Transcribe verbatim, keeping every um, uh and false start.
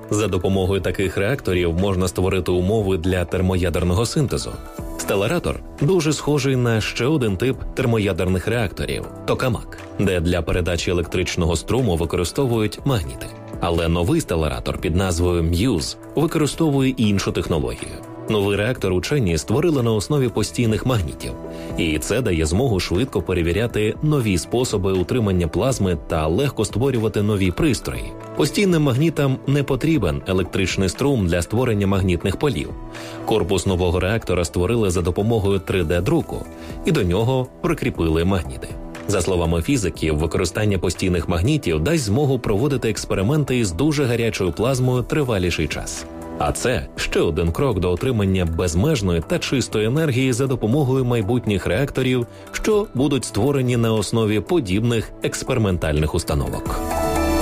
За допомогою таких реакторів можна створити умови для термоядерного синтезу. Стеларатор дуже схожий на ще один тип термоядерних реакторів – токамак, де для передачі електричного струму використовують магніти. Але новий стеларатор під назвою м'юз використовує іншу технологію. Новий реактор учені створили на основі постійних магнітів, і це дає змогу швидко перевіряти нові способи утримання плазми та легко створювати нові пристрої. Постійним магнітам не потрібен електричний струм для створення магнітних полів. Корпус нового реактора створили за допомогою три де-друку, і до нього прикріпили магніти. За словами фізиків, використання постійних магнітів дасть змогу проводити експерименти із дуже гарячою плазмою триваліший час. А це ще один крок до отримання безмежної та чистої енергії за допомогою майбутніх реакторів, що будуть створені на основі подібних експериментальних установок.